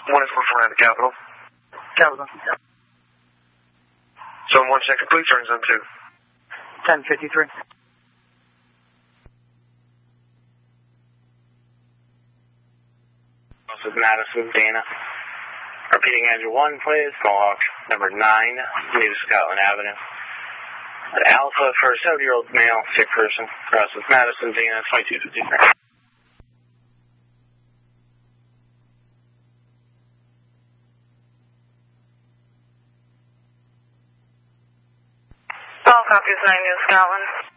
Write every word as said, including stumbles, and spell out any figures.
One is looking around the Capitol. Capitol. Zone one, check complete. Turn zone two. ten fifty-three. This is Madison, Dana. Repeating engine one, please. Mohawk number nine, New Scotland Avenue. Alpha for a seventy-year-old male, sick person. Crosses Madison, Dana, twenty-two fifty-three. All copies nine New Scotland.